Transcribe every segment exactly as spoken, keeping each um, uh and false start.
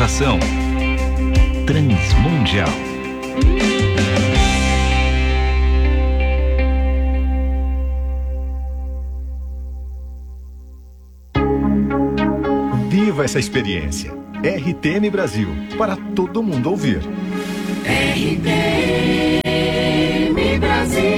Apresentação: Transmundial. Viva essa experiência. R T M Brasil, para todo mundo ouvir. R T M Brasil.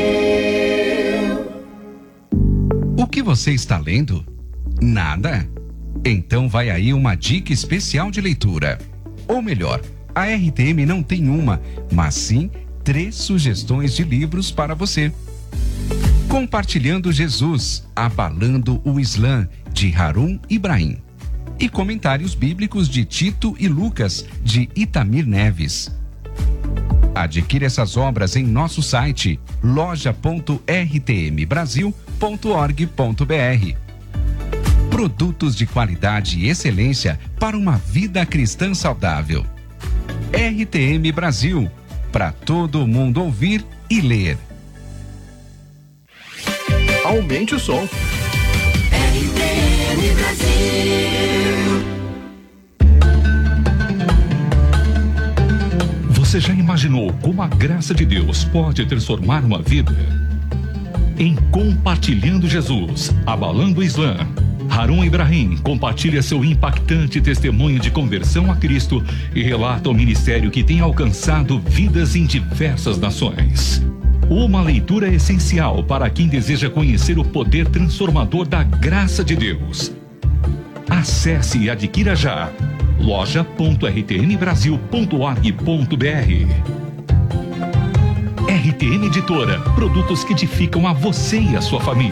O que você está lendo? Nada? Então vai aí uma dica especial de leitura. Ou melhor, a R T M não tem uma, mas sim três sugestões de livros para você. Compartilhando Jesus, Abalando o Islã, de Harun Ibrahim. E comentários bíblicos de Tito e Lucas, de Itamir Neves. Adquire essas obras em nosso site loja ponto r t m brasil ponto org ponto b r. Produtos de qualidade e excelência para uma vida cristã saudável. R T M Brasil, para todo mundo ouvir e ler. Aumente o som. R T M Brasil. Você já imaginou como a graça de Deus pode transformar uma vida? Em Compartilhando Jesus, Abalando o Islã, Harun Ibrahim compartilha seu impactante testemunho de conversão a Cristo e relata o ministério que tem alcançado vidas em diversas nações. Uma leitura essencial para quem deseja conhecer o poder transformador da graça de Deus. Acesse e adquira já loja ponto r t m brasil ponto org ponto b r. R T M Editora, produtos que edificam a você e a sua família.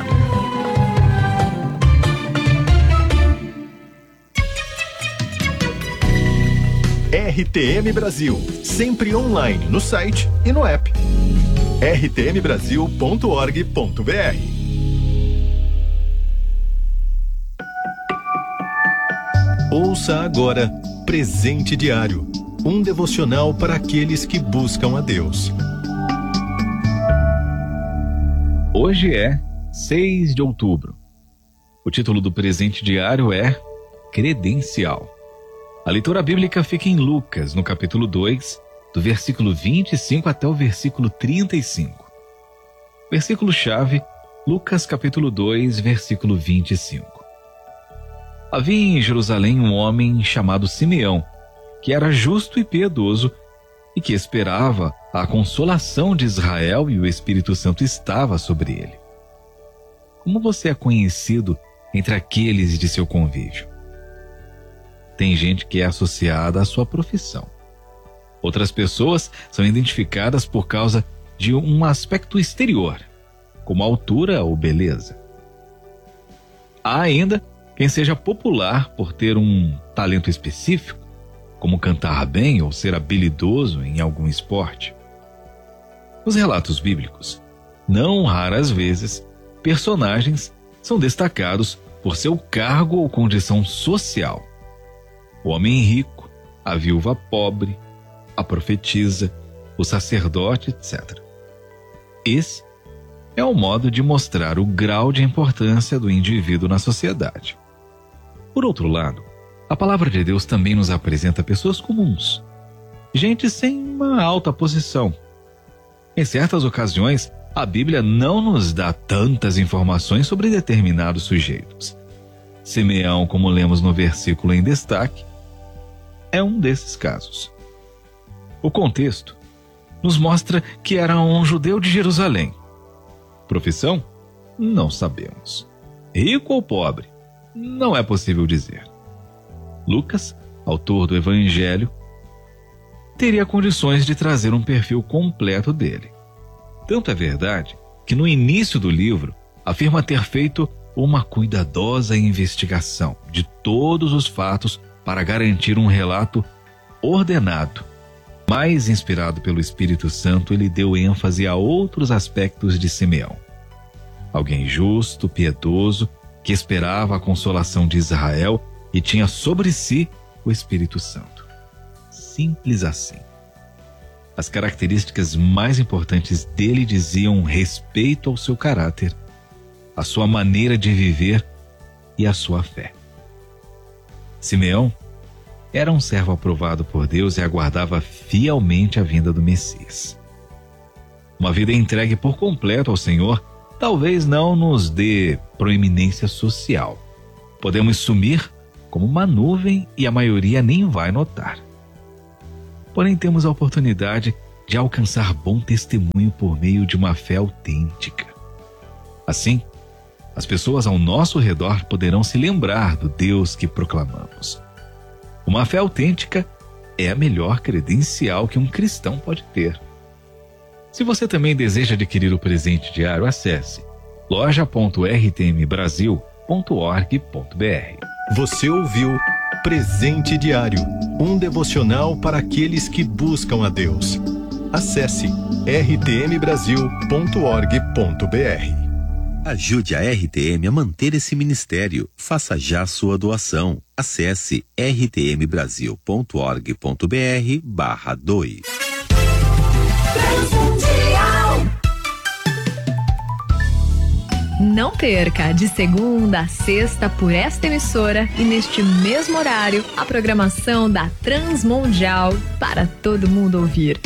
R T M Brasil, sempre online no site e no app. r t m brasil ponto org ponto b r. Ouça agora Presente Diário, um devocional para aqueles que buscam a Deus. Hoje é seis de outubro. O título do Presente Diário é Credencial. A leitura bíblica fica em Lucas, no capítulo dois, do versículo vinte e cinco até o versículo trinta e cinco. Versículo-chave, Lucas capítulo dois, versículo vinte e cinco. Havia em Jerusalém um homem chamado Simeão, que era justo e piedoso e que esperava a consolação de Israel, e o Espírito Santo estava sobre ele. Como você é conhecido entre aqueles de seu convívio? Tem gente que é associada à sua profissão. Outras pessoas são identificadas por causa de um aspecto exterior, como altura ou beleza. Há ainda quem seja popular por ter um talento específico, como cantar bem ou ser habilidoso em algum esporte. Nos relatos bíblicos, não raras vezes, personagens são destacados por seu cargo ou condição social. O homem rico, a viúva pobre, a profetisa, o sacerdote, etcétera. Esse é o modo de mostrar o grau de importância do indivíduo na sociedade. Por outro lado, a palavra de Deus também nos apresenta pessoas comuns, gente sem uma alta posição. Em certas ocasiões, a Bíblia não nos dá tantas informações sobre determinados sujeitos. Simeão, como lemos no versículo em destaque, é um desses casos. O contexto nos mostra que era um judeu de Jerusalém. Profissão? Não sabemos. Rico ou pobre? Não é possível dizer. Lucas, autor do Evangelho, teria condições de trazer um perfil completo dele. Tanto é verdade que no início do livro afirma ter feito uma cuidadosa investigação de todos os fatos para garantir um relato ordenado. Mais inspirado pelo Espírito Santo, ele deu ênfase a outros aspectos de Simeão. Alguém justo, piedoso, que esperava a consolação de Israel e tinha sobre si o Espírito Santo. Simples assim. As características mais importantes dele diziam respeito ao seu caráter, a sua maneira de viver e a sua fé. Simeão era um servo aprovado por Deus e aguardava fielmente a vinda do Messias. Uma vida entregue por completo ao Senhor talvez não nos dê proeminência social. Podemos sumir como uma nuvem e a maioria nem vai notar. Porém, temos a oportunidade de alcançar bom testemunho por meio de uma fé autêntica. Assim, as pessoas ao nosso redor poderão se lembrar do Deus que proclamamos. Uma fé autêntica é a melhor credencial que um cristão pode ter. Se você também deseja adquirir o presente diário, acesse loja ponto r t m brasil ponto org ponto b r. Você ouviu Presente Diário, um devocional para aqueles que buscam a Deus. Acesse r t m brasil ponto org ponto b r. Ajude a R T M a manter esse ministério. Faça já sua doação. Acesse r t m brasil ponto org ponto b r barra dois. Não perca, de segunda a sexta, por esta emissora e neste mesmo horário, a programação da Transmundial para todo mundo ouvir.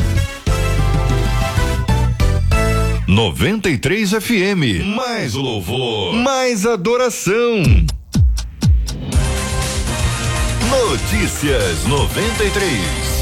noventa e três F M. Mais louvor, mais adoração. Notícias noventa e três.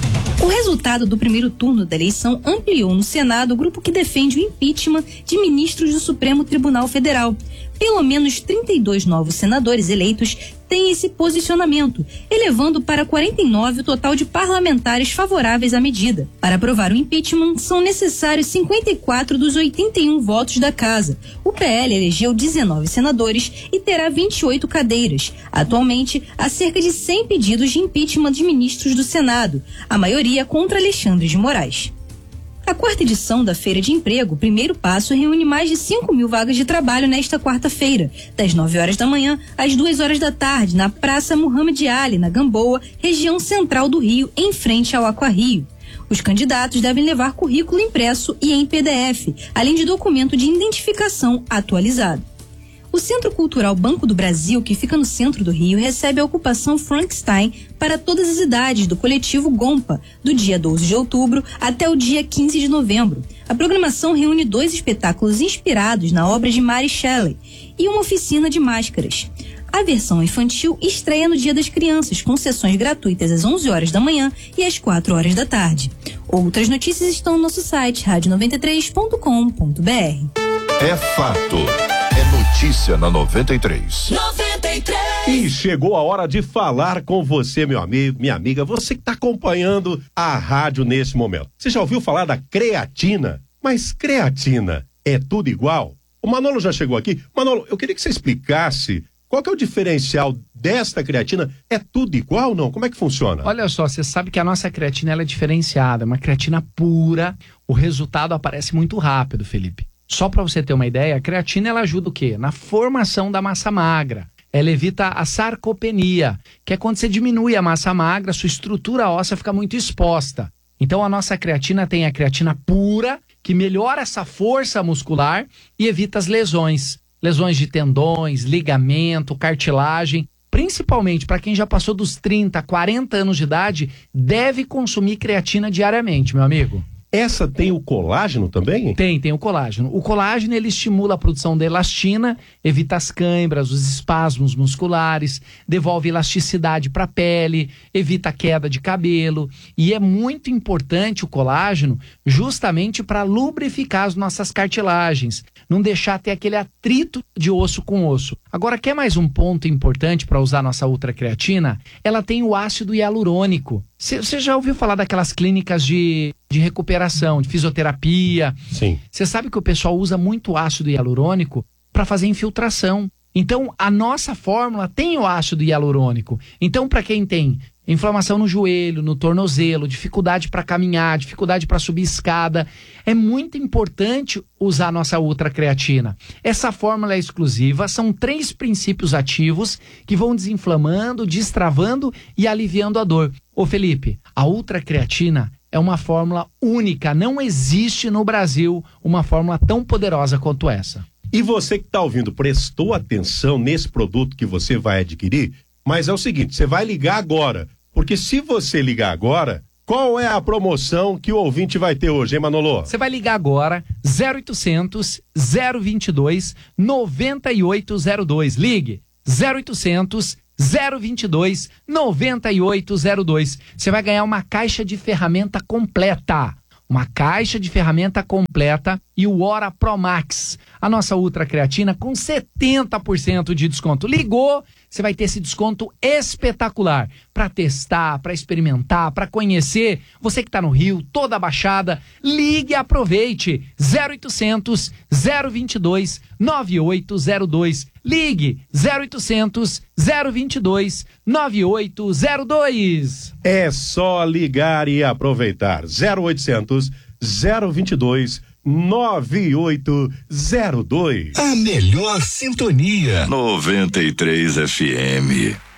O resultado do primeiro turno da eleição ampliou no Senado o grupo que defende o impeachment de ministros do Supremo Tribunal Federal. Pelo menos trinta e dois novos senadores eleitos têm esse posicionamento, elevando para quarenta e nove o total de parlamentares favoráveis à medida. Para aprovar o impeachment, são necessários cinquenta e quatro dos oitenta e um votos da Casa. O P L elegeu dezenove senadores e terá vinte e oito cadeiras. Atualmente, há cerca de cem pedidos de impeachment de ministros do Senado, a maioria contra Alexandre de Moraes. A quarta edição da Feira de Emprego, Primeiro Passo, reúne mais de cinco mil vagas de trabalho nesta quarta-feira, das nove horas da manhã às duas horas da tarde, na Praça Muhammad Ali, na Gamboa, região central do Rio, em frente ao Aquarrio. Os candidatos devem levar currículo impresso e em P D F, além de documento de identificação atualizado. O Centro Cultural Banco do Brasil, que fica no centro do Rio, recebe a ocupação Frankenstein para todas as idades do coletivo Gompa, do dia doze de outubro até o dia quinze de novembro. A programação reúne dois espetáculos inspirados na obra de Mary Shelley e uma oficina de máscaras. A versão infantil estreia no Dia das Crianças, com sessões gratuitas às onze horas da manhã e às quatro horas da tarde. Outras notícias estão no nosso site rádio noventa e três ponto com ponto b r. É fato. É notícia na noventa e três. noventa e três. E chegou a hora de falar com você, meu amigo, minha amiga, você que está acompanhando a rádio nesse momento. Você já ouviu falar da creatina? Mas creatina é tudo igual? O Manolo já chegou aqui. Manolo, eu queria que você explicasse qual que é o diferencial desta creatina. É tudo igual ou não? Como é que funciona? Olha só, você sabe que a nossa creatina ela é diferenciada, é uma creatina pura, o resultado aparece muito rápido, Felipe. Só para você ter uma ideia, a creatina ela ajuda o quê? Na formação da massa magra. Ela evita a sarcopenia, que é quando você diminui a massa magra, sua estrutura óssea fica muito exposta. Então a nossa creatina tem a creatina pura, que melhora essa força muscular e evita as lesões. Lesões de tendões, ligamento, cartilagem. Principalmente para quem já passou dos trinta, quarenta anos de idade, deve consumir creatina diariamente, meu amigo. Essa tem o colágeno também? Tem, tem o colágeno. O colágeno, ele estimula a produção da elastina, evita as câimbras, os espasmos musculares, devolve elasticidade para a pele, evita a queda de cabelo. E é muito importante o colágeno justamente para lubrificar as nossas cartilagens, não deixar ter aquele atrito de osso com osso. Agora, quer mais um ponto importante para usar nossa ultracreatina? Ela tem o ácido hialurônico. Você já ouviu falar daquelas clínicas de, de recuperação, de fisioterapia? Sim. Você sabe que o pessoal usa muito ácido hialurônico para fazer infiltração. Então, a nossa fórmula tem o ácido hialurônico. Então, para quem tem inflamação no joelho, no tornozelo, dificuldade para caminhar, dificuldade para subir escada, é muito importante usar a nossa ultracreatina. Essa fórmula é exclusiva, são três princípios ativos que vão desinflamando, destravando e aliviando a dor. Ô Felipe, a ultracreatina é uma fórmula única, não existe no Brasil uma fórmula tão poderosa quanto essa. E você que está ouvindo, prestou atenção nesse produto que você vai adquirir? Mas é o seguinte, você vai ligar agora Porque se você ligar agora, qual é a promoção que o ouvinte vai ter hoje, hein, Manolo? Você vai ligar agora, zero oitocentos, zero vinte e dois, noventa e oito zero dois. Ligue, zero oitocentos, zero vinte e dois, noventa e oito zero dois. Você vai ganhar uma caixa de ferramenta completa. Uma caixa de ferramenta completa e o Ora Pro Max, a nossa ultra creatina com setenta por cento de desconto. Ligou, você vai ter esse desconto espetacular para testar, para experimentar, para conhecer. Você que está no Rio, toda a Baixada, ligue e aproveite. zero oitocentos, zero vinte e dois, noventa e oito zero dois. Ligue zero oitocentos, zero vinte e dois, noventa e oito zero dois. É só ligar e aproveitar. zero oitocentos, zero vinte e dois, noventa e oito zero dois. A melhor sintonia. noventa e três F M.